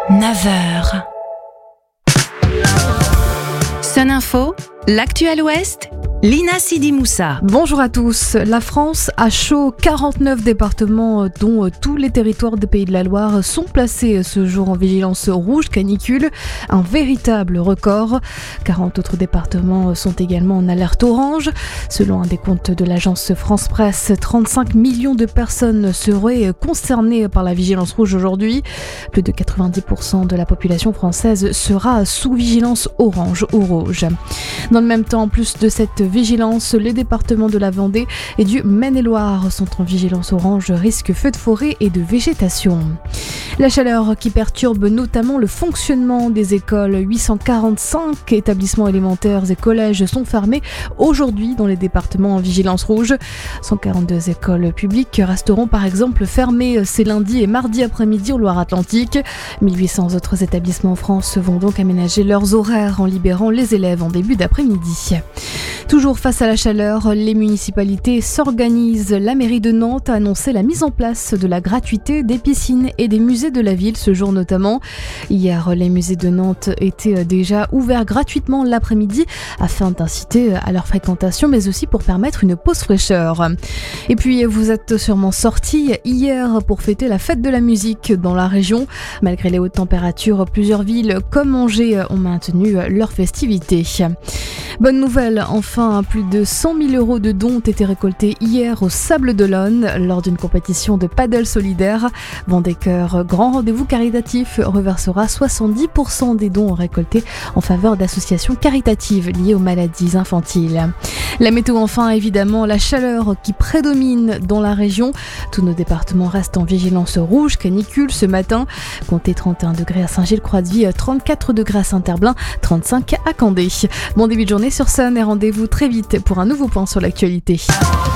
9h. Sun Info, l'actu à l'Ouest, Lina Sidi Moussa. Bonjour à tous. La France a chaud. 49 départements, dont tous les territoires des Pays de la Loire, sont placés ce jour en vigilance rouge canicule. Un véritable record. 40 autres départements sont également en alerte orange. Selon un décompte de l'agence France Presse, 35 millions de personnes seraient concernées par la vigilance rouge aujourd'hui. Plus de 90% de la population française sera sous vigilance orange ou rouge. Dans le même temps, en plus de cette vigilance, les départements de la Vendée et du Maine-et-Loire sont en vigilance orange risque feu de forêt et de végétation. La chaleur qui perturbe notamment le fonctionnement des écoles. 845 établissements élémentaires et collèges sont fermés aujourd'hui dans les départements en vigilance rouge. 142 écoles publiques resteront par exemple fermées ces lundis et mardis après-midi en Loire-Atlantique. 1800 autres établissements en France vont donc aménager leurs horaires en libérant les élèves en début d'après-midi. Toujours face à la chaleur, les municipalités s'organisent. La mairie de Nantes a annoncé la mise en place de la gratuité des piscines et des musées de la ville ce jour notamment. Hier, les musées de Nantes étaient déjà ouverts gratuitement l'après-midi afin d'inciter à leur fréquentation, mais aussi pour permettre une pause fraîcheur. Et puis, vous êtes sûrement sortis hier pour fêter la fête de la musique dans la région. Malgré les hautes températures, plusieurs villes comme Angers ont maintenu leurs festivités. Bonne nouvelle, enfin, plus de 100 000 € de dons ont été récoltés hier au Sables-d'Olonne lors d'une compétition de paddle solidaire. Vendée-Cœur, grand rendez-vous caritatif, reversera 70% des dons récoltés en faveur d'associations caritatives liées aux maladies infantiles. La météo enfin, évidemment, la chaleur qui prédomine dans la région. Tous nos départements restent en vigilance rouge canicule ce matin. Comptez 31 degrés à Saint-Gilles-Croix-de-Vie, 34 degrés à Saint-Herblain, 35 à Candé. Bon début de journée sur Sun et rendez-vous très vite pour un nouveau point sur l'actualité.